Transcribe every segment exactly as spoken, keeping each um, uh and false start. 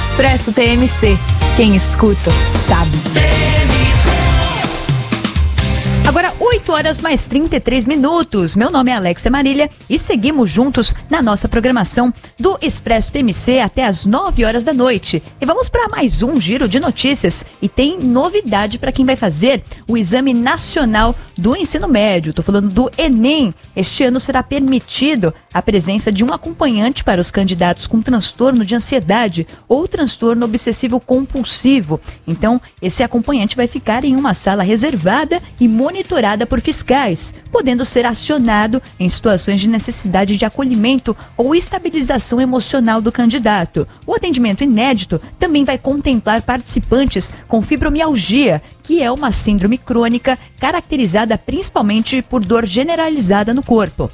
Expresso T M C. Quem escuta, sabe. Agora, oito horas mais trinta e três minutos. Meu nome é Alexia Marília e seguimos juntos na nossa programação do Expresso T M C até as nove horas da noite. E vamos para mais um giro de notícias. E tem novidade para quem vai fazer o Exame Nacional do Ensino Médio. Estou falando do Enem. Este ano será permitido a presença de um acompanhante para os candidatos com transtorno de ansiedade ou transtorno obsessivo compulsivo. Então, esse acompanhante vai ficar em uma sala reservada e monitorada por fiscais, podendo ser acionado em situações de necessidade de acolhimento ou estabilização emocional do candidato. O atendimento inédito também vai contemplar participantes com fibromialgia, que é uma síndrome crônica caracterizada principalmente por dor generalizada no corpo.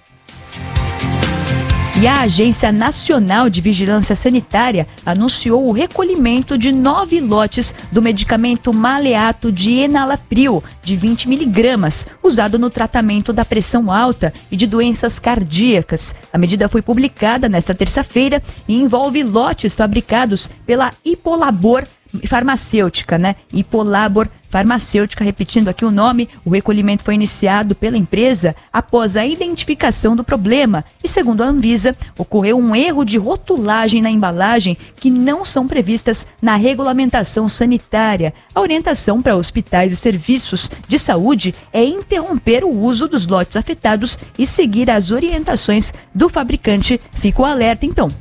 E a Agência Nacional de Vigilância Sanitária anunciou o recolhimento de nove lotes do medicamento maleato de enalapril, de vinte miligramas, usado no tratamento da pressão alta e de doenças cardíacas. A medida foi publicada nesta terça-feira e envolve lotes fabricados pela Hipolabor Farmacêutica, né? Hipolabor Farmacêutica, repetindo aqui o nome. O recolhimento foi iniciado pela empresa após a identificação do problema e, segundo a Anvisa, ocorreu um erro de rotulagem na embalagem que não são previstas na regulamentação sanitária. A orientação para hospitais e serviços de saúde é interromper o uso dos lotes afetados e seguir as orientações do fabricante. Fica o alerta, então.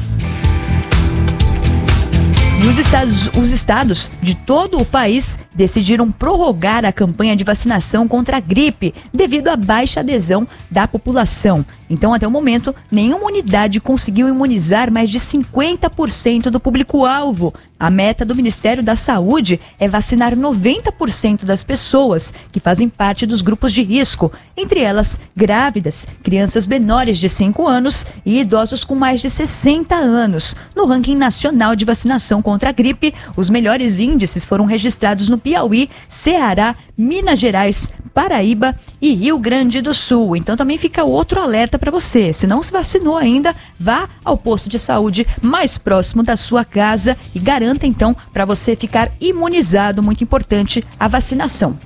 E os estados, os estados de todo o país decidiram prorrogar a campanha de vacinação contra a gripe devido à baixa adesão da população. Então, até o momento, nenhuma unidade conseguiu imunizar mais de cinquenta por cento do público-alvo. A meta do Ministério da Saúde é vacinar noventa por cento das pessoas que fazem parte dos grupos de risco, entre elas grávidas, crianças menores de cinco anos e idosos com mais de sessenta anos. No ranking nacional de vacinação contra a gripe, os melhores índices foram registrados no Piauí, Ceará, Minas Gerais, Paraíba e Rio Grande do Sul. Então também fica outro alerta para você. Se não se vacinou ainda, vá ao posto de saúde mais próximo da sua casa e garanta então para você ficar imunizado. Muito importante a vacinação.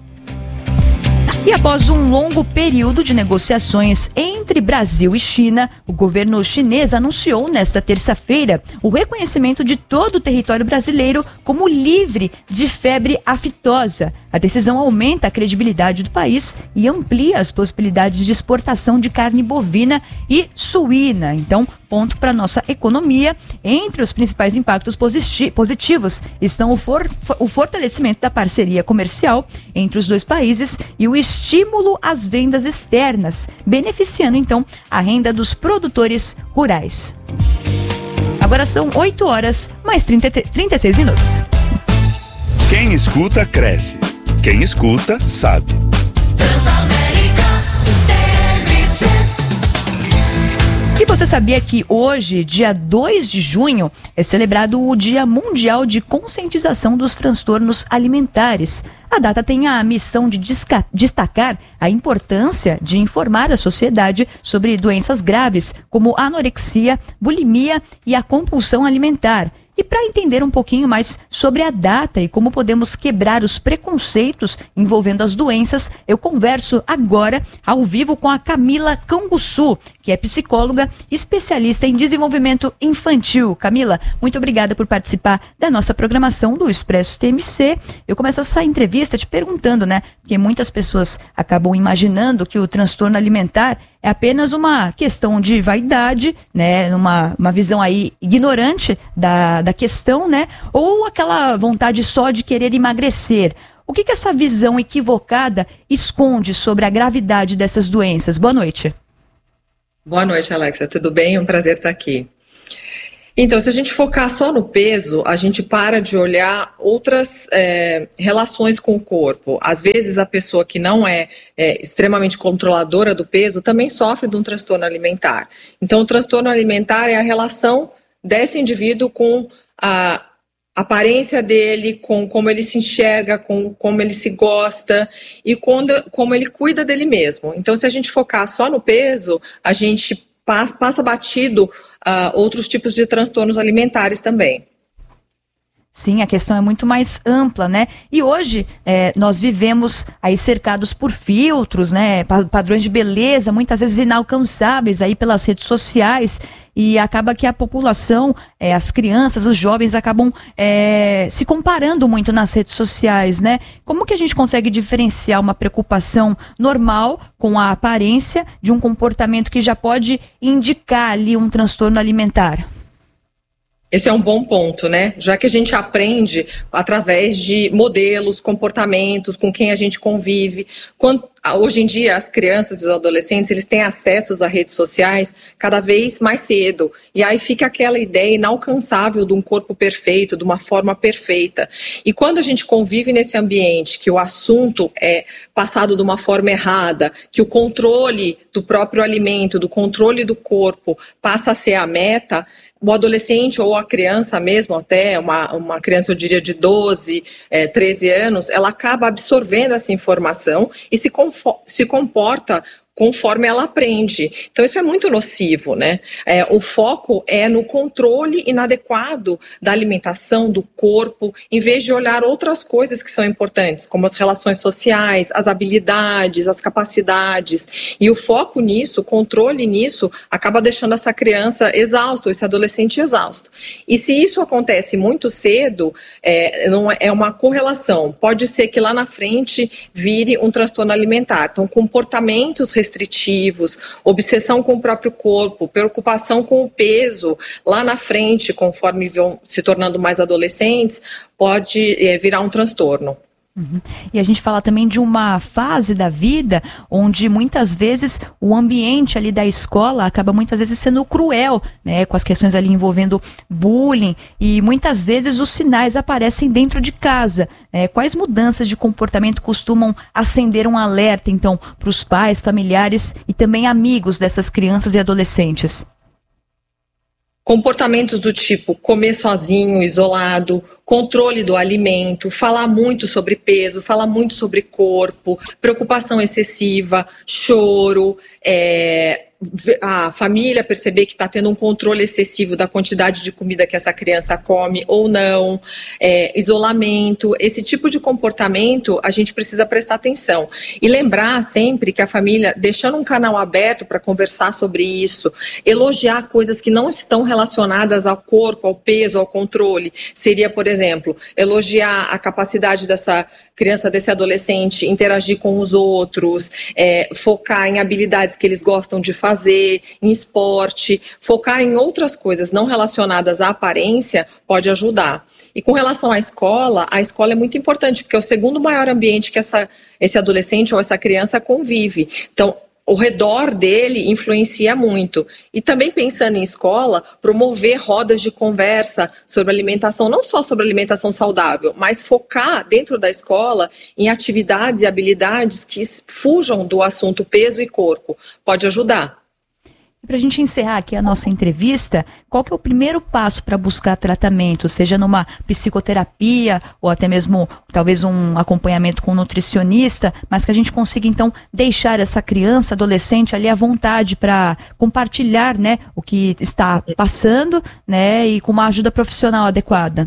E após um longo período de negociações entre Brasil e China, o governo chinês anunciou nesta terça-feira o reconhecimento de todo o território brasileiro como livre de febre aftosa. A decisão aumenta a credibilidade do país e amplia as possibilidades de exportação de carne bovina e suína. Então, ponto para a nossa economia. Entre os principais impactos positivos estão o, for, o fortalecimento da parceria comercial entre os dois países e o estímulo às vendas externas, beneficiando então a renda dos produtores rurais. Agora são oito horas mais trinta, trinta e seis minutos. Quem escuta, cresce. Quem escuta, sabe. E você sabia que hoje, dia dois de junho, é celebrado o Dia Mundial de Conscientização dos Transtornos Alimentares? A data tem a missão de destacar a importância de informar a sociedade sobre doenças graves, como a anorexia, bulimia e a compulsão alimentar. E para entender um pouquinho mais sobre a data e como podemos quebrar os preconceitos envolvendo as doenças, eu converso agora ao vivo com a Camila Canguçu, que é psicóloga especialista em desenvolvimento infantil. Camila, muito obrigada por participar da nossa programação do Expresso T M C. Eu começo essa entrevista te perguntando, né? Porque muitas pessoas acabam imaginando que o transtorno alimentar é apenas uma questão de vaidade, né? Uma, uma visão aí ignorante da, da questão, né? Ou aquela vontade só de querer emagrecer. O que que essa visão equivocada esconde sobre a gravidade dessas doenças? Boa noite. Boa noite, Alexia. Tudo bem? É um prazer estar aqui. Então, se a gente focar só no peso, a gente para de olhar outras é, relações com o corpo. Às vezes, a pessoa que não é, é extremamente controladora do peso também sofre de um transtorno alimentar. Então, o transtorno alimentar é a relação desse indivíduo com a aparência dele, com como ele se enxerga, com como ele se gosta e quando, como ele cuida dele mesmo. Então, se a gente focar só no peso, a gente passa, passa batido uh, outros tipos de transtornos alimentares também. Sim, a questão é muito mais ampla, né? E hoje é, nós vivemos aí cercados por filtros, né? Padrões de beleza, muitas vezes inalcançáveis aí pelas redes sociais, e acaba que a população, é, as crianças, os jovens acabam é, se comparando muito nas redes sociais, né? Como que a gente consegue diferenciar uma preocupação normal com a aparência de um comportamento que já pode indicar ali um transtorno alimentar? Esse é um bom ponto, né? Já que a gente aprende através de modelos, comportamentos, com quem a gente convive. Quando, hoje em dia, as crianças e os adolescentes, eles têm acesso às redes sociais cada vez mais cedo. E aí fica aquela ideia inalcançável de um corpo perfeito, de uma forma perfeita. E quando a gente convive nesse ambiente, que o assunto é passado de uma forma errada, que o controle do próprio alimento, do controle do corpo, passa a ser a meta, o adolescente ou a criança mesmo, até uma, uma criança, eu diria, de doze, é, treze anos, ela acaba absorvendo essa informação e se, confo- se comporta conforme ela aprende. Então isso é muito nocivo, né? É, o foco é no controle inadequado da alimentação, do corpo, em vez de olhar outras coisas que são importantes, como as relações sociais, as habilidades, as capacidades. E o foco nisso, o controle nisso, acaba deixando essa criança exausta, esse adolescente exausto. E se isso acontece muito cedo, é, não é, é uma correlação. Pode ser que lá na frente vire um transtorno alimentar. Então, comportamentos restritivos, restritivos, obsessão com o próprio corpo, preocupação com o peso, lá na frente, conforme vão se tornando mais adolescentes, pode é, virar um transtorno. Uhum. E a gente fala também de uma fase da vida onde muitas vezes o ambiente ali da escola acaba muitas vezes sendo cruel, né, com as questões ali envolvendo bullying, e muitas vezes os sinais aparecem dentro de casa. Né? Quais mudanças de comportamento costumam acender um alerta, então, para os pais, familiares e também amigos dessas crianças e adolescentes? Comportamentos do tipo comer sozinho, isolado, controle do alimento, falar muito sobre peso, falar muito sobre corpo, preocupação excessiva, choro, é, a família perceber que está tendo um controle excessivo da quantidade de comida que essa criança come ou não, é, isolamento, esse tipo de comportamento a gente precisa prestar atenção. E lembrar sempre que a família, deixando um canal aberto para conversar sobre isso, elogiar coisas que não estão relacionadas ao corpo, ao peso, ao controle, seria, por exemplo, elogiar a capacidade dessa criança, desse adolescente, interagir com os outros, é, focar em habilidades que eles gostam de fazer, em esporte, focar em outras coisas não relacionadas à aparência pode ajudar. E com relação à escola, a escola é muito importante, porque é o segundo maior ambiente que essa, esse adolescente ou essa criança convive. Então, o redor dele influencia muito. E também pensando em escola, promover rodas de conversa sobre alimentação, não só sobre alimentação saudável, mas focar dentro da escola em atividades e habilidades que fujam do assunto peso e corpo. Pode ajudar. E para a gente encerrar aqui a nossa entrevista, qual que é o primeiro passo para buscar tratamento, seja numa psicoterapia ou até mesmo talvez um acompanhamento com um nutricionista, mas que a gente consiga então deixar essa criança, adolescente ali à vontade para compartilhar, né, o que está passando, né, e com uma ajuda profissional adequada?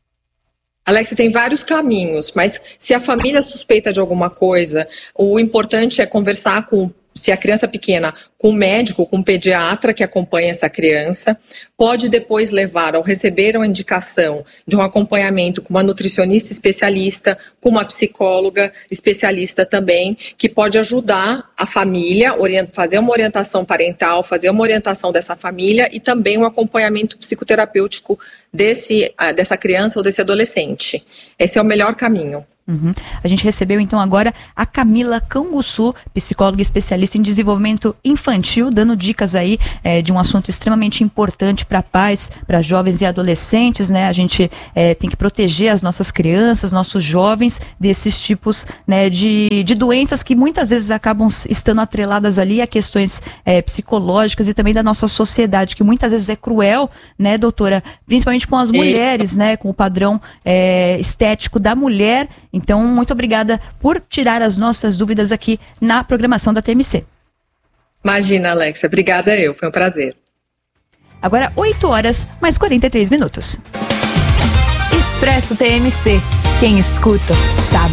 Alex, tem vários caminhos, mas se a família suspeita de alguma coisa, o importante é conversar com, se a criança é pequena, com o médico, com o pediatra que acompanha essa criança, pode depois levar ao receber uma indicação de um acompanhamento com uma nutricionista especialista, com uma psicóloga especialista também, que pode ajudar a família, fazer uma orientação parental, fazer uma orientação dessa família e também um acompanhamento psicoterapêutico desse, dessa criança ou desse adolescente. Esse é o melhor caminho. Uhum. A gente recebeu então agora a Camila Canguçu, psicóloga especialista em desenvolvimento infantil, dando dicas aí é, de um assunto extremamente importante para pais, para jovens e adolescentes, né? A gente é, tem que proteger as nossas crianças, nossos jovens desses tipos, né, de, de doenças que muitas vezes acabam estando atreladas ali a questões é, psicológicas e também da nossa sociedade, que muitas vezes é cruel, né, doutora? Principalmente com as mulheres, né, com o padrão é, estético da mulher. Então, muito obrigada por tirar as nossas dúvidas aqui na programação da T M C. Imagina, Alexia. Obrigada eu. Foi um prazer. Agora oito horas, mais quarenta e três minutos. Expresso T M C. Quem escuta, sabe.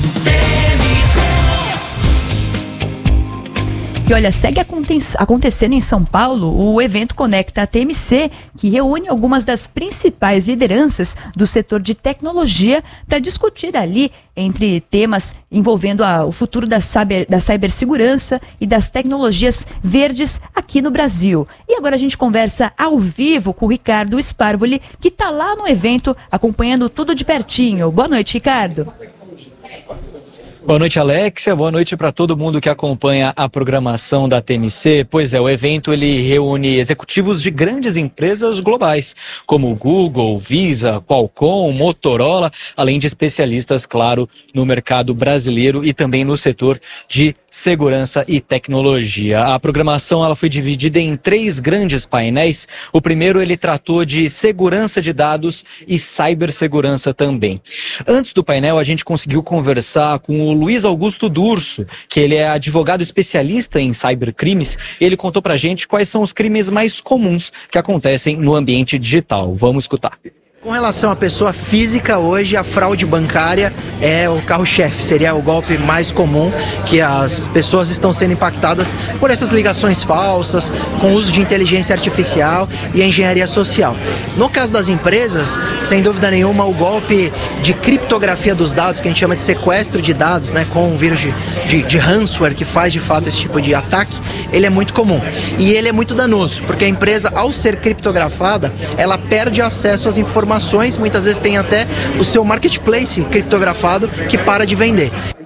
E olha, segue acontecendo em São Paulo o evento Conecta T M C, que reúne algumas das principais lideranças do setor de tecnologia para discutir ali entre temas envolvendo a, o futuro da, cyber, da cibersegurança e das tecnologias verdes aqui no Brasil. E agora a gente conversa ao vivo com o Ricardo Sparvoli, que está lá no evento acompanhando tudo de pertinho. Boa noite, Ricardo. Boa noite, Alexia. Boa noite para todo mundo que acompanha a programação da T M C. Pois é, o evento ele reúne executivos de grandes empresas globais, como Google, Visa, Qualcomm, Motorola, além de especialistas, claro, no mercado brasileiro e também no setor de segurança e tecnologia. A programação ela foi dividida em três grandes painéis. O primeiro ele tratou de segurança de dados e cibersegurança também. Antes do painel, a gente conseguiu conversar com o Luiz Augusto Durso, que ele é advogado especialista em cybercrimes. Ele contou pra gente quais são os crimes mais comuns que acontecem no ambiente digital. Vamos escutar. Com relação à pessoa física, hoje a fraude bancária é o carro-chefe, seria o golpe mais comum, que as pessoas estão sendo impactadas por essas ligações falsas, com o uso de inteligência artificial e engenharia social. No caso das empresas, sem dúvida nenhuma, o golpe de criptografia dos dados, que a gente chama de sequestro de dados, né, com o vírus de, de, de ransomware, que faz de fato esse tipo de ataque, ele é muito comum. E ele é muito danoso, porque a empresa, ao ser criptografada, ela perde acesso às informações. Muitas vezes tem até o seu marketplace criptografado que para de vender.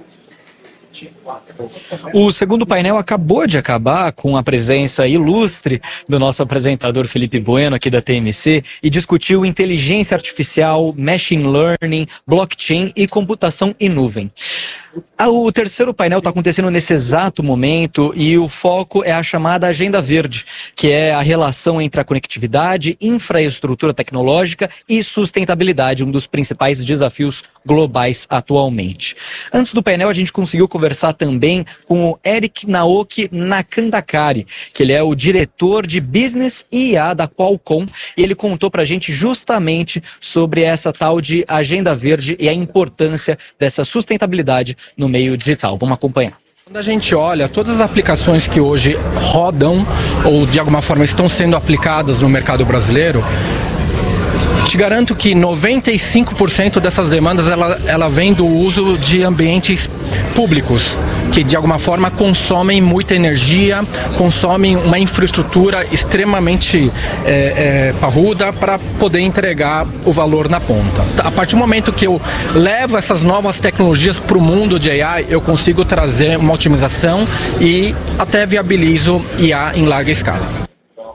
O segundo painel acabou de acabar com a presença ilustre do nosso apresentador Felipe Bueno aqui da T M C e discutiu inteligência artificial, machine learning, blockchain e computação em nuvem. O terceiro painel está acontecendo nesse exato momento e o foco é a chamada Agenda Verde, que é a relação entre a conectividade, infraestrutura tecnológica e sustentabilidade, um dos principais desafios globais atualmente. Antes do painel, a gente conseguiu conversar também com o Eric Naoki Nakandakari, que ele é o diretor de Business e I A da Qualcomm, e ele contou pra gente justamente sobre essa tal de Agenda Verde e a importância dessa sustentabilidade no meio digital. Vamos acompanhar. Quando a gente olha todas as aplicações que hoje rodam ou de alguma forma estão sendo aplicadas no mercado brasileiro, te garanto que noventa e cinco por cento dessas demandas ela, ela vem do uso de ambientes públicos, que de alguma forma consomem muita energia, consomem uma infraestrutura extremamente é, é, parruda para poder entregar o valor na ponta. A partir do momento que eu levo essas novas tecnologias para o mundo de A I, eu consigo trazer uma otimização e até viabilizo I A em larga escala.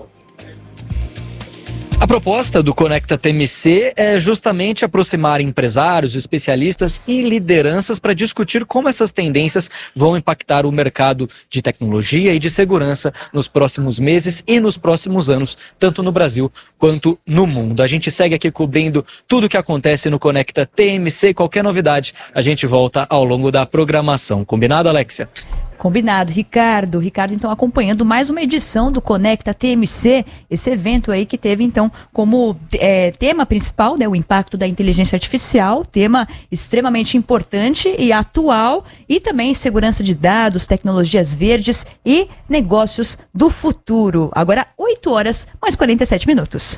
A proposta do Conecta T M C é justamente aproximar empresários, especialistas e lideranças para discutir como essas tendências vão impactar o mercado de tecnologia e de segurança nos próximos meses e nos próximos anos, tanto no Brasil quanto no mundo. A gente segue aqui cobrindo tudo o que acontece no Conecta T M C. Qualquer novidade, a gente volta ao longo da programação. Combinado, Alexia? Combinado, Ricardo. Ricardo, então, acompanhando mais uma edição do Conecta T M C, esse evento aí que teve, então, como é, tema principal, né, o impacto da inteligência artificial, tema extremamente importante e atual, e também segurança de dados, tecnologias verdes e negócios do futuro. Agora, oito horas, mais quarenta e sete minutos.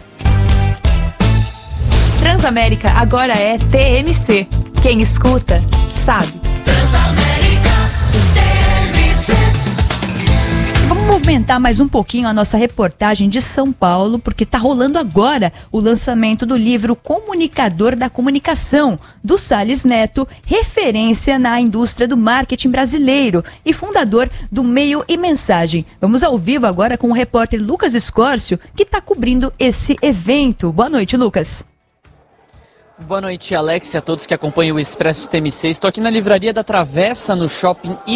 Transamérica agora é T M C. Quem escuta, sabe. Transamérica. Vamos movimentar mais um pouquinho a nossa reportagem de São Paulo, porque está rolando agora o lançamento do livro Comunicador da Comunicação, do Salles Neto, referência na indústria do marketing brasileiro e fundador do Meio e Mensagem. Vamos ao vivo agora com o repórter Lucas Escórcio, que está cobrindo esse evento. Boa noite, Lucas. Boa noite, Alex, e a todos que acompanham o Expresso T M C. Estou aqui na Livraria da Travessa, no Shopping